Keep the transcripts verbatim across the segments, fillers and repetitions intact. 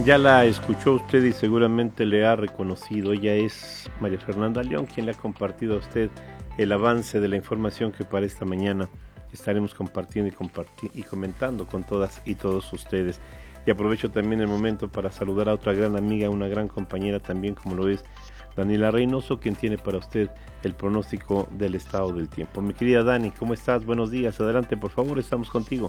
Ya la escuchó usted y seguramente le ha reconocido. Ella es María Fernanda León, quien le ha compartido a usted el avance de la información que para esta mañana estaremos compartiendo y, comparti- y comentando con todas y todos ustedes. Y aprovecho también el momento para saludar a otra gran amiga, una gran compañera también, como lo es Daniela Reynoso, quien tiene para usted el pronóstico del estado del tiempo. Mi querida Dani, ¿cómo estás? Buenos días. Adelante, por favor, estamos contigo.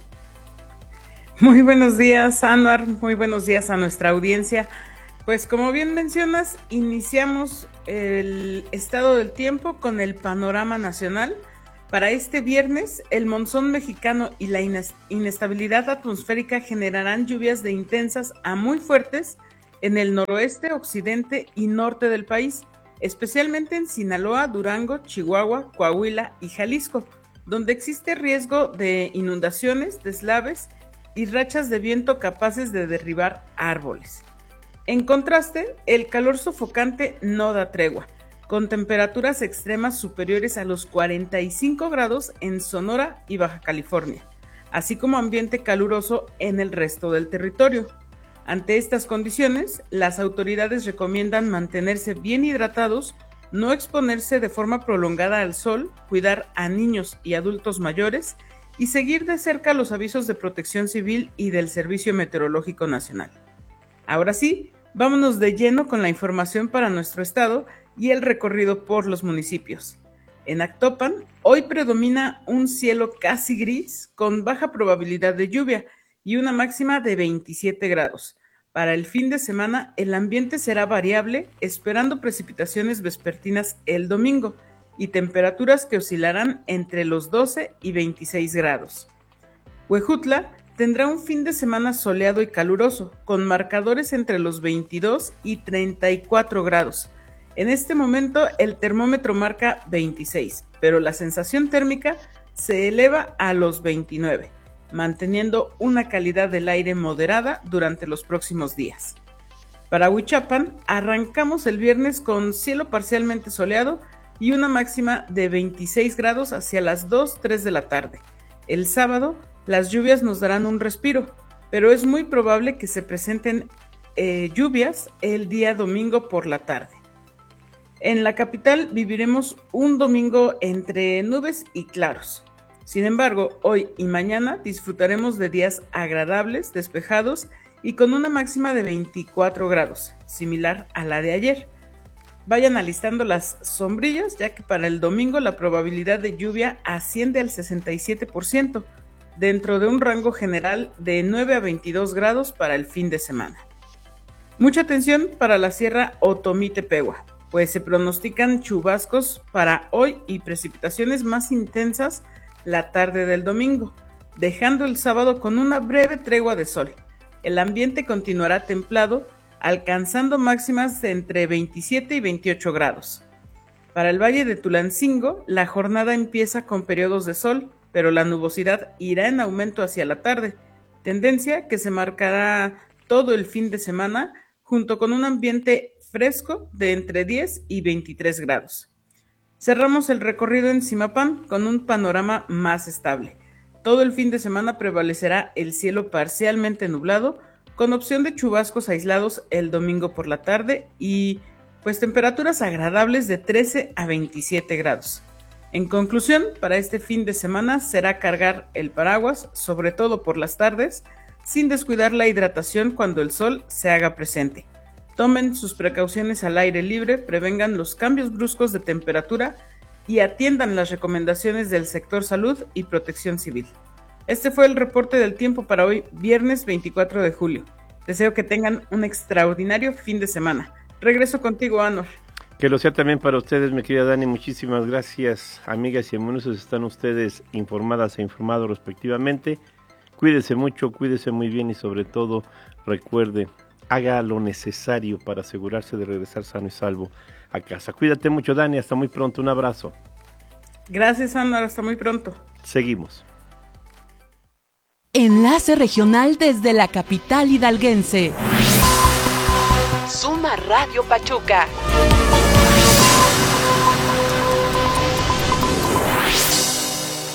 Muy buenos días, Anwar. Muy buenos días a nuestra audiencia. Pues como bien mencionas, iniciamos el estado del tiempo con el panorama nacional. Para este viernes, el monzón mexicano y la inestabilidad atmosférica generarán lluvias de intensas a muy fuertes en el noroeste, occidente y norte del país, especialmente en Sinaloa, Durango, Chihuahua, Coahuila y Jalisco, donde existe riesgo de inundaciones, deslaves y rachas de viento capaces de derribar árboles. En contraste, el calor sofocante no da tregua, con temperaturas extremas superiores a los cuarenta y cinco grados en Sonora y Baja California, así como ambiente caluroso en el resto del territorio. Ante estas condiciones, las autoridades recomiendan mantenerse bien hidratados, no exponerse de forma prolongada al sol, cuidar a niños y adultos mayores y seguir de cerca los avisos de Protección Civil y del Servicio Meteorológico Nacional. Ahora sí, vámonos de lleno con la información para nuestro estado y el recorrido por los municipios. En Actopan, hoy predomina un cielo casi gris con baja probabilidad de lluvia y una máxima de veintisiete grados. Para el fin de semana, el ambiente será variable, esperando precipitaciones vespertinas el domingo y temperaturas que oscilarán entre los doce y veintiséis grados. Huejutla tendrá un fin de semana soleado y caluroso, con marcadores entre los veintidós y treinta y cuatro grados. En este momento el termómetro marca veintiséis, pero la sensación térmica se eleva a los veintinueve, manteniendo una calidad del aire moderada durante los próximos días. Para Huichapan, arrancamos el viernes con cielo parcialmente soleado y una máxima de veintiséis grados hacia las dos, tres de la tarde. El sábado, las lluvias nos darán un respiro, pero es muy probable que se presenten eh, lluvias el día domingo por la tarde. En la capital viviremos un domingo entre nubes y claros. Sin embargo, hoy y mañana disfrutaremos de días agradables, despejados y con una máxima de veinticuatro grados, similar a la de ayer. Vayan alistando las sombrillas, ya que para el domingo la probabilidad de lluvia asciende al sesenta y siete por ciento, dentro de un rango general de nueve a veintidós grados para el fin de semana. Mucha atención para la Sierra Otomí-Tepehua, pues se pronostican chubascos para hoy y precipitaciones más intensas la tarde del domingo, dejando el sábado con una breve tregua de sol. El ambiente continuará templado, alcanzando máximas de entre veintisiete y veintiocho grados. Para el Valle de Tulancingo, la jornada empieza con periodos de sol, pero la nubosidad irá en aumento hacia la tarde, tendencia que se marcará todo el fin de semana, junto con un ambiente fresco de entre diez y veintitrés grados. Cerramos el recorrido en Zimapán con un panorama más estable. Todo el fin de semana prevalecerá el cielo parcialmente nublado, con opción de chubascos aislados el domingo por la tarde y pues temperaturas agradables de trece a veintisiete grados. En conclusión, para este fin de semana será cargar el paraguas, sobre todo por las tardes, sin descuidar la hidratación cuando el sol se haga presente. Tomen sus precauciones al aire libre, prevengan los cambios bruscos de temperatura y atiendan las recomendaciones del sector salud y protección civil. Este fue el reporte del tiempo para hoy, viernes veinticuatro de julio. Deseo que tengan un extraordinario fin de semana. Regreso contigo, Anwar. Que lo sea también para ustedes, mi querida Dani. Muchísimas gracias, amigas y amigos. Están ustedes informadas e informados respectivamente. Cuídese mucho, cuídese muy bien y sobre todo recuerde, haga lo necesario para asegurarse de regresar sano y salvo a casa. Cuídate mucho, Dani. Hasta muy pronto. Un abrazo. Gracias, Anwar. Hasta muy pronto. Seguimos. Enlace regional desde la capital hidalguense. Suma Radio Pachuca.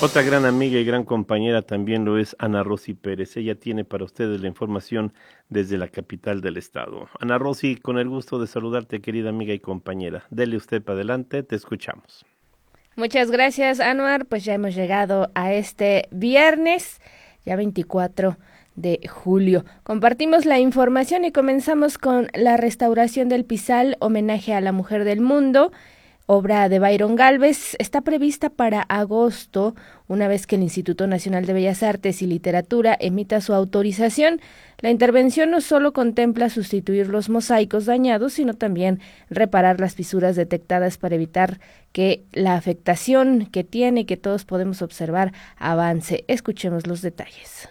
Otra gran amiga y gran compañera también lo es Ana Rosy Pérez. Ella tiene para ustedes la información desde la capital del estado. Ana Rosy, con el gusto de saludarte, querida amiga y compañera. Dele usted para adelante, te escuchamos. Muchas gracias, Anuar. Pues ya hemos llegado a este viernes, ya veinticuatro de julio. Compartimos la información y comenzamos con la restauración del Pizal, homenaje a la mujer del mundo. Obra de Byron Gálvez está prevista para agosto, una vez que el Instituto Nacional de Bellas Artes y Literatura emita su autorización. La intervención no solo contempla sustituir los mosaicos dañados, sino también reparar las fisuras detectadas para evitar que la afectación que tiene y que todos podemos observar avance. Escuchemos los detalles.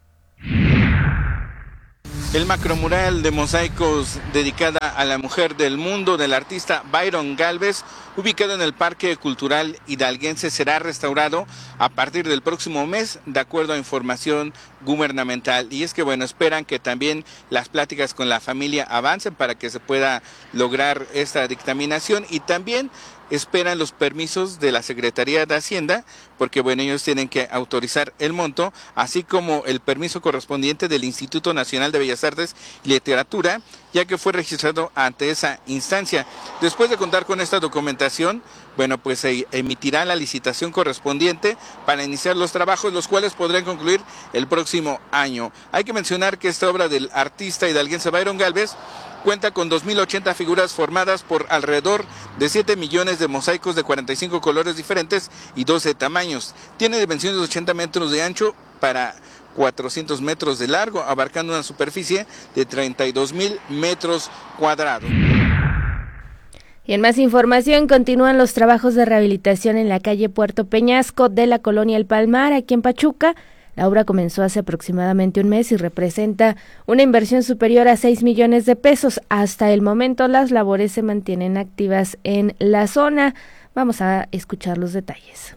El macromural de mosaicos dedicada a la mujer del mundo del artista Byron Gálvez, ubicado en el Parque Cultural Hidalguense, será restaurado a partir del próximo mes, de acuerdo a información gubernamental. Y es que, bueno, esperan que también las pláticas con la familia avancen para que se pueda lograr esta dictaminación, y también esperan los permisos de la Secretaría de Hacienda, porque bueno, ellos tienen que autorizar el monto, así como el permiso correspondiente del Instituto Nacional de Bellas Artes y Literatura, ya que fue registrado ante esa instancia. Después de contar con esta documentación, bueno, pues se emitirá la licitación correspondiente para iniciar los trabajos, los cuales podrán concluir el próximo año. Hay que mencionar que esta obra del artista hidalguense Byron Gálvez cuenta con dos mil ochenta figuras formadas por alrededor de siete millones de mosaicos de cuarenta y cinco colores diferentes y doce tamaños. Tiene dimensiones de ochenta metros de ancho para cuatrocientos metros de largo, abarcando una superficie de treinta y dos mil metros cuadrados. Y en más información, continúan los trabajos de rehabilitación en la calle Puerto Peñasco de la colonia El Palmar, aquí en Pachuca. La obra comenzó hace aproximadamente un mes y representa una inversión superior a seis millones de pesos. Hasta el momento las labores se mantienen activas en la zona. Vamos a escuchar los detalles.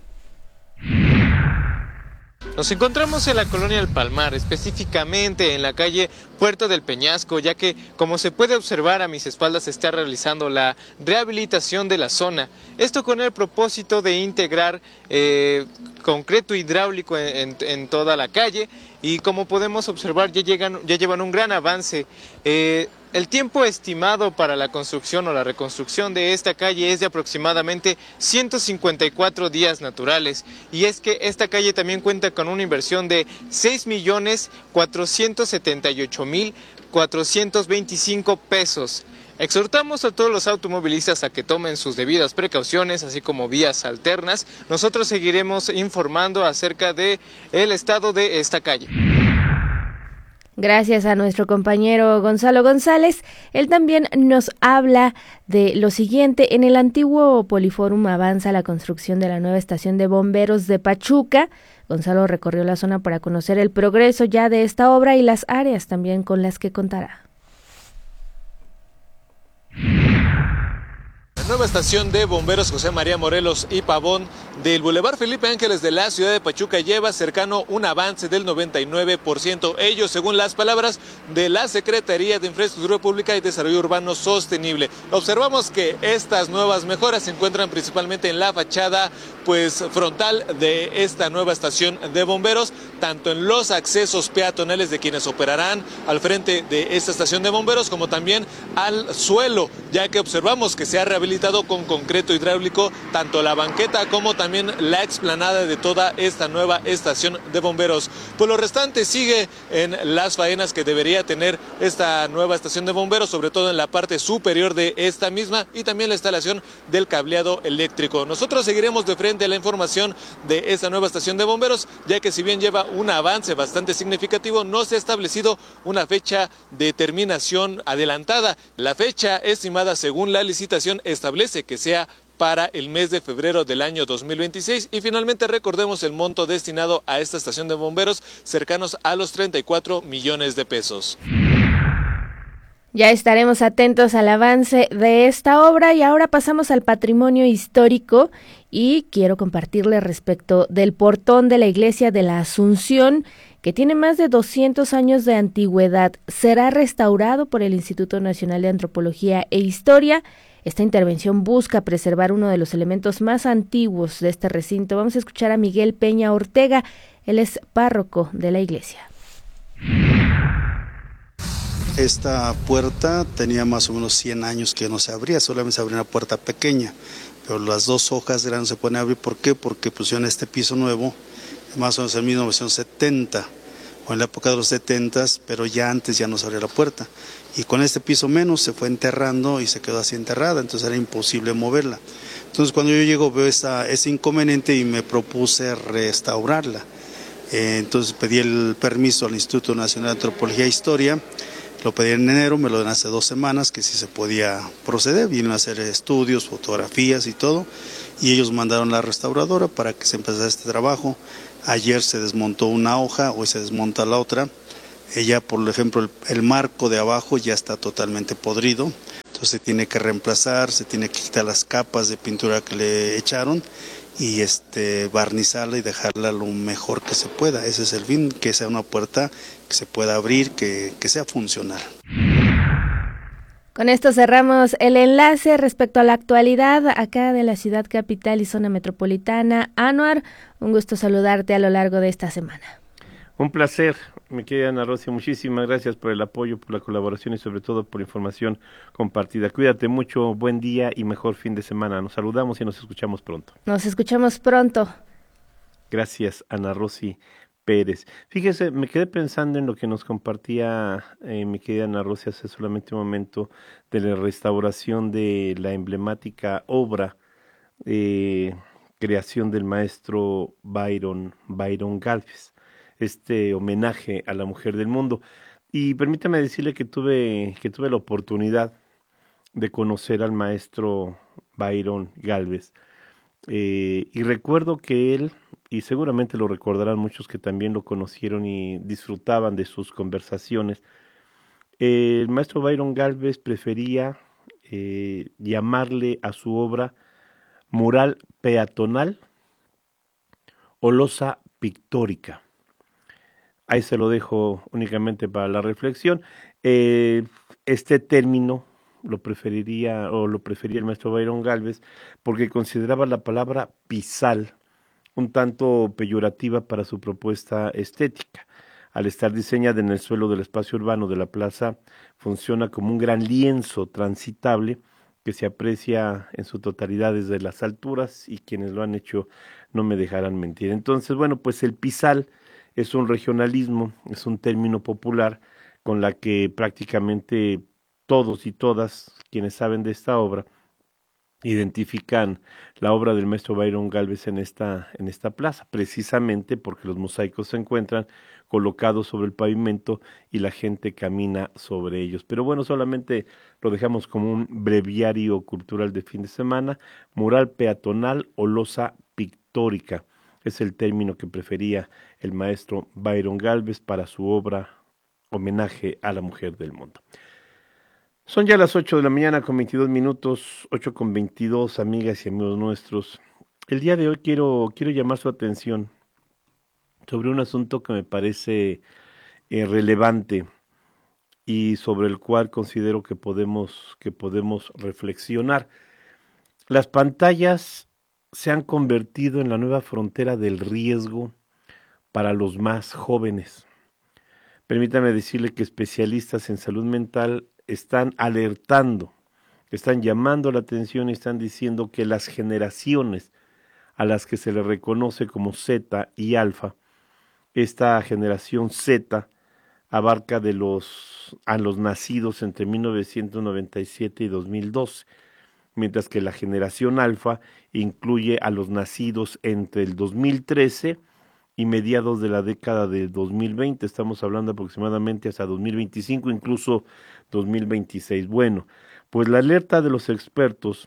Nos encontramos en la colonia El Palmar, específicamente en la calle Puerto del Peñasco, ya que, como se puede observar a mis espaldas, se está realizando la rehabilitación de la zona. Esto con el propósito de integrar eh, concreto hidráulico en, en, en toda la calle, y como podemos observar ya, llegan, ya llevan un gran avance. Eh, El tiempo estimado para la construcción o la reconstrucción de esta calle es de aproximadamente ciento cincuenta y cuatro días naturales, y es que esta calle también cuenta con una inversión de seis millones cuatrocientos setenta y ocho mil cuatrocientos veinticinco pesos. Exhortamos a todos los automovilistas a que tomen sus debidas precauciones, así como vías alternas. Nosotros seguiremos informando acerca de el estado de esta calle. Gracias a nuestro compañero Gonzalo González. Él también nos habla de lo siguiente. En el antiguo Poliforum avanza la construcción de la nueva estación de bomberos de Pachuca. Gonzalo recorrió la zona para conocer el progreso ya de esta obra y las áreas también con las que contará. La nueva estación de bomberos José María Morelos y Pavón del Boulevard Felipe Ángeles de la ciudad de Pachuca lleva cercano un avance del noventa y nueve por ciento. Ello según las palabras de la Secretaría de Infraestructura Pública y Desarrollo Urbano Sostenible. Observamos que estas nuevas mejoras se encuentran principalmente en la fachada pues frontal de esta nueva estación de bomberos, tanto en los accesos peatonales de quienes operarán al frente de esta estación de bomberos, como también al suelo, ya que observamos que se ha rehabilitado con concreto hidráulico tanto la banqueta como también la explanada de toda esta nueva estación de bomberos. Pues lo restante sigue en las faenas que debería tener esta nueva estación de bomberos, sobre todo en la parte superior de esta misma, y también la instalación del cableado eléctrico. Nosotros seguiremos de frente a la información de esta nueva estación de bomberos, ya que si bien lleva un avance bastante significativo, no se ha establecido una fecha de terminación adelantada. La fecha estimada según la licitación establece que sea para el mes de febrero del año dos mil veintiséis, y finalmente recordemos el monto destinado a esta estación de bomberos, cercanos a los treinta y cuatro millones de pesos. Ya estaremos atentos al avance de esta obra, y ahora pasamos al patrimonio histórico y quiero compartirles respecto del portón de la iglesia de la Asunción, que tiene más de doscientos años de antigüedad. Será restaurado por el Instituto Nacional de Antropología e Historia. Esta intervención busca preservar uno de los elementos más antiguos de este recinto. Vamos a escuchar a Miguel Peña Ortega, él es párroco de la iglesia. Esta puerta tenía más o menos cien años que no se abría, solamente se abría una puerta pequeña, pero las dos hojas grandes se pueden abrir. ¿Por qué? Porque pusieron este piso nuevo, más o menos en mil novecientos setenta, o en la época de los setentas, pero ya antes ya no se abría la puerta. Y con este piso menos se fue enterrando y se quedó así enterrada, entonces era imposible moverla. Entonces cuando yo llego veo esa, ese inconveniente y me propuse restaurarla. Eh, entonces pedí el permiso al Instituto Nacional de Antropología e Historia. Lo pedí en enero, me lo dieron hace dos semanas que sí se podía proceder, vinieron a hacer estudios, fotografías y todo, y ellos mandaron la restauradora para que se empezara este trabajo. Ayer se desmontó una hoja, hoy se desmonta la otra. Ella, por ejemplo, el, el marco de abajo ya está totalmente podrido, entonces se tiene que reemplazar, se tiene que quitar las capas de pintura que le echaron y este barnizarla y dejarla lo mejor que se pueda. Ese es el fin, que sea una puerta que se pueda abrir, que, que sea funcional. Con esto cerramos el enlace respecto a la actualidad acá de la ciudad capital y zona metropolitana. Anuar, un gusto saludarte a lo largo de esta semana. Un placer, mi querida Ana Rosy, muchísimas gracias por el apoyo, por la colaboración y sobre todo por información compartida. Cuídate mucho, buen día y mejor fin de semana. Nos saludamos y nos escuchamos pronto. Nos escuchamos pronto. Gracias, Ana Rosy Pérez. Fíjese, me quedé pensando en lo que nos compartía eh, mi querida Ana Rosy hace solamente un momento de la restauración de la emblemática obra de creación del maestro Byron, Byron Gálvez, este homenaje a la mujer del mundo. Y permítame decirle que tuve, que tuve la oportunidad de conocer al maestro Byron Gálvez. Eh, y recuerdo que él, y seguramente lo recordarán muchos que también lo conocieron y disfrutaban de sus conversaciones, eh, el maestro Byron Gálvez prefería eh, llamarle a su obra mural peatonal o losa pictórica. Ahí se lo dejo únicamente para la reflexión. Eh, este término lo preferiría o lo prefería el maestro Byron Gálvez porque consideraba la palabra pisal un tanto peyorativa para su propuesta estética. Al estar diseñada en el suelo del espacio urbano de la plaza, funciona como un gran lienzo transitable que se aprecia en su totalidad desde las alturas, y quienes lo han hecho no me dejarán mentir. Entonces, bueno, pues el pisal es un regionalismo, es un término popular con la que prácticamente todos y todas quienes saben de esta obra identifican la obra del maestro Byron Gálvez en esta, en esta plaza, precisamente porque los mosaicos se encuentran colocados sobre el pavimento y la gente camina sobre ellos. Pero bueno, solamente lo dejamos como un breviario cultural de fin de semana. Mural peatonal o losa pictórica es el término que prefería el maestro Byron Gálvez para su obra Homenaje a la Mujer del Mundo. Son ya las ocho de la mañana con veintidós minutos, ocho con veintidós, amigas y amigos nuestros. El día de hoy quiero, quiero llamar su atención sobre un asunto que me parece eh, relevante y sobre el cual considero que podemos, que podemos reflexionar. Las pantallas se han convertido en la nueva frontera del riesgo para los más jóvenes. Permítame decirle que especialistas en salud mental están alertando, están llamando la atención y están diciendo que las generaciones a las que se le reconoce como Z y Alfa, esta generación Z abarca de los, a los nacidos entre mil novecientos noventa y siete y dos mil doce, mientras que la generación Alfa incluye a los nacidos entre el dos mil trece y mediados de la década de dos mil veinte, estamos hablando aproximadamente hasta dos mil veinticinco, incluso dos mil veintiséis. Bueno, pues la alerta de los expertos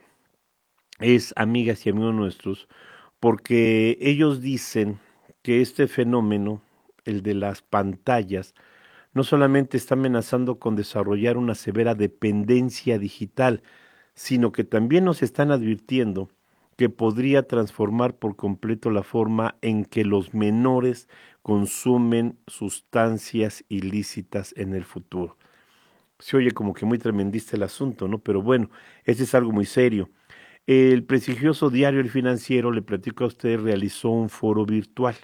es, amigas y amigos nuestros, porque ellos dicen que este fenómeno, el de las pantallas, no solamente está amenazando con desarrollar una severa dependencia digital, sino que también nos están advirtiendo que podría transformar por completo la forma en que los menores consumen sustancias ilícitas en el futuro. Se oye como que muy tremendista el asunto, ¿no? Pero bueno, ese es algo muy serio. El prestigioso diario El Financiero, le platico a usted, realizó un foro virtual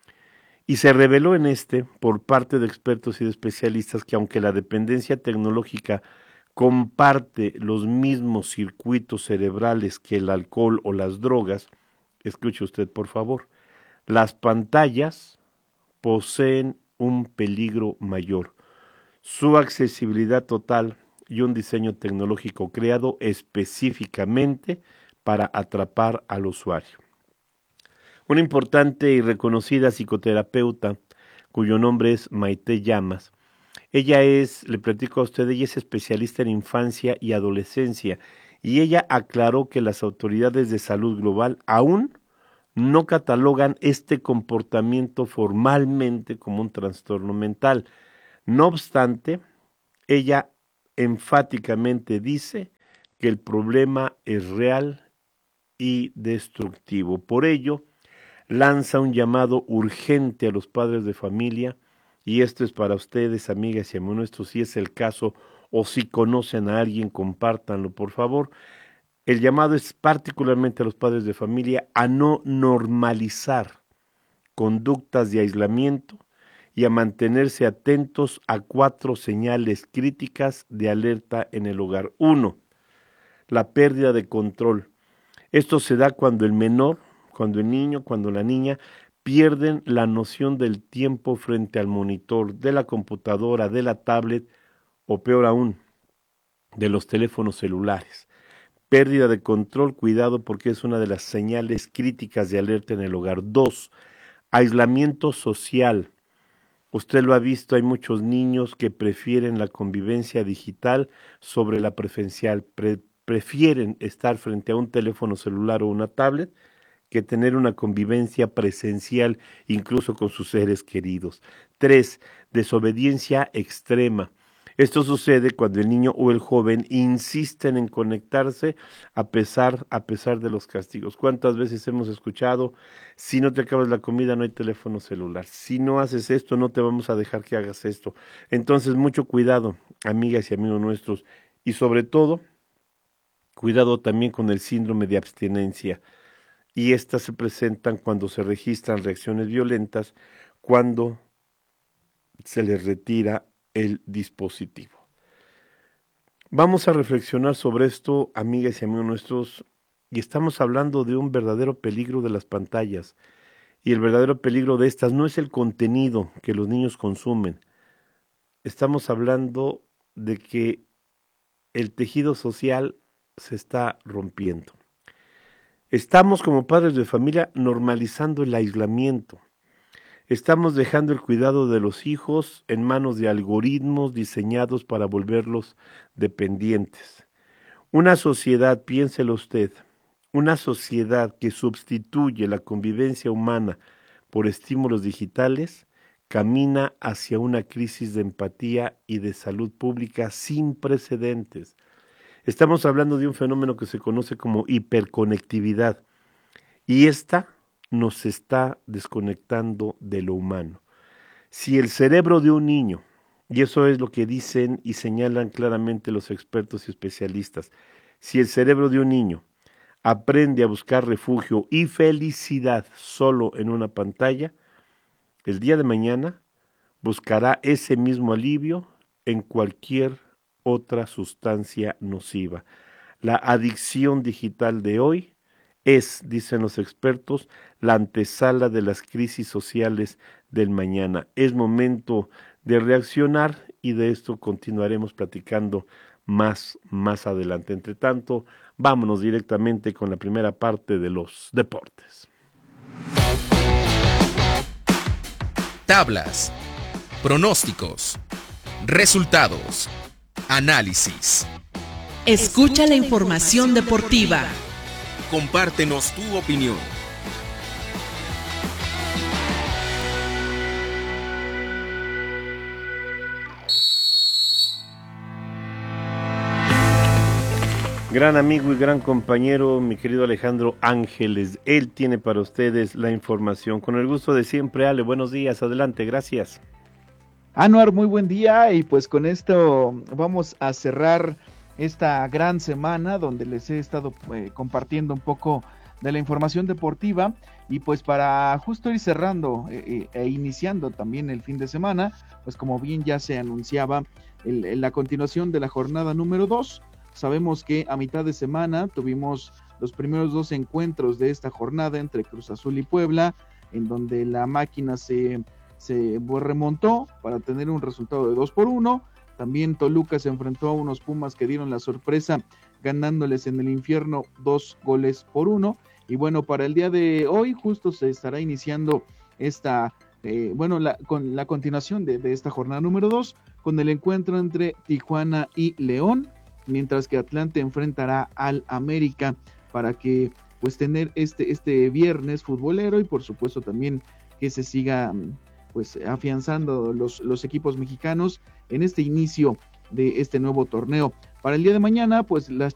y se reveló en este, por parte de expertos y de especialistas, que aunque la dependencia tecnológica comparte los mismos circuitos cerebrales que el alcohol o las drogas, escuche usted por favor, las pantallas poseen un peligro mayor. Su accesibilidad total y un diseño tecnológico creado específicamente para atrapar al usuario. Una importante y reconocida psicoterapeuta, cuyo nombre es Maite Llamas, ella es, le platico a usted, ella es especialista en infancia y adolescencia, y ella aclaró que las autoridades de salud global aún no catalogan este comportamiento formalmente como un trastorno mental. No obstante, ella enfáticamente dice que el problema es real y destructivo. Por ello, lanza un llamado urgente a los padres de familia, y esto es para ustedes, amigas y amigos nuestros, si es el caso o si conocen a alguien, compártanlo, por favor. El llamado es particularmente a los padres de familia a no normalizar conductas de aislamiento y a mantenerse atentos a cuatro señales críticas de alerta en el hogar. Uno, la pérdida de control. Esto se da cuando el menor, cuando el niño, cuando la niña pierden la noción del tiempo frente al monitor, de la computadora, de la tablet o peor aún, de los teléfonos celulares. Pérdida de control, cuidado porque es una de las señales críticas de alerta en el hogar. Dos, aislamiento social. Usted lo ha visto, hay muchos niños que prefieren la convivencia digital sobre la presencial, Pre- prefieren estar frente a un teléfono celular o una tablet que tener una convivencia presencial incluso con sus seres queridos. Tres, desobediencia extrema. Esto sucede cuando el niño o el joven insisten en conectarse a pesar, a pesar de los castigos. ¿Cuántas veces hemos escuchado? Si no te acabas la comida no hay teléfono celular. Si no haces esto no te vamos a dejar que hagas esto. Entonces mucho cuidado, amigas y amigos nuestros. Y sobre todo, cuidado también con el síndrome de abstinencia. Y estas se presentan cuando se registran reacciones violentas, cuando se les retira el dispositivo. Vamos a reflexionar sobre esto, amigas y amigos nuestros, y estamos hablando de un verdadero peligro de las pantallas. Y el verdadero peligro de estas no es el contenido que los niños consumen. Estamos hablando de que el tejido social se está rompiendo. Estamos como padres de familia normalizando el aislamiento. Estamos dejando el cuidado de los hijos en manos de algoritmos diseñados para volverlos dependientes. Una sociedad, piénselo usted, una sociedad que sustituye la convivencia humana por estímulos digitales, camina hacia una crisis de empatía y de salud pública sin precedentes. Estamos hablando de un fenómeno que se conoce como hiperconectividad, y esta nos está desconectando de lo humano. Si el cerebro de un niño, y eso es lo que dicen y señalan claramente los expertos y especialistas, si el cerebro de un niño aprende a buscar refugio y felicidad solo en una pantalla, el día de mañana buscará ese mismo alivio en cualquier otra sustancia nociva. La adicción digital de hoy es, dicen los expertos, la antesala de las crisis sociales del mañana. Es momento de reaccionar y de esto continuaremos platicando más, más adelante. Entre tanto, vámonos directamente con la primera parte de los deportes. Tablas, pronósticos, resultados, análisis. Escucha la información deportiva. Compártenos tu opinión. Gran amigo y gran compañero, mi querido Alejandro Ángeles, él tiene para ustedes la información. Con el gusto de siempre, Ale, buenos días, adelante, gracias. Anuar, muy buen día, y pues con esto vamos a cerrar esta gran semana donde les he estado eh, compartiendo un poco de la información deportiva, y pues para justo ir cerrando eh, e iniciando también el fin de semana, pues como bien ya se anunciaba el, el, la continuación de la jornada número dos. Sabemos que a mitad de semana tuvimos los primeros dos encuentros de esta jornada entre Cruz Azul y Puebla, en donde la máquina se, se remontó para tener un resultado de dos por uno. También Toluca se enfrentó a unos Pumas que dieron la sorpresa, ganándoles en el infierno dos goles por uno. Y bueno, para el día de hoy justo se estará iniciando esta, eh, bueno, la, con la continuación de, de esta jornada número dos, con el encuentro entre Tijuana y León, mientras que Atlante enfrentará al América, para que pues tener este, este viernes futbolero, y por supuesto también que se siga pues afianzando los, los equipos mexicanos en este inicio de este nuevo torneo. Para el día de mañana, pues las